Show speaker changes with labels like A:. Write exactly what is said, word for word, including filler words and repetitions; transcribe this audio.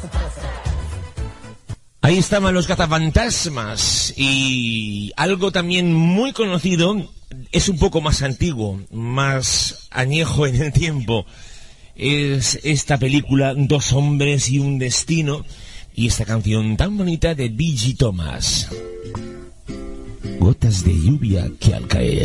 A: Ahí estaban los cazafantasmas, y algo también muy conocido, es un poco más antiguo, más añejo en el tiempo, es esta película Dos hombres y un destino, y esta canción tan bonita de B G Thomas. Gotas de lluvia que al caer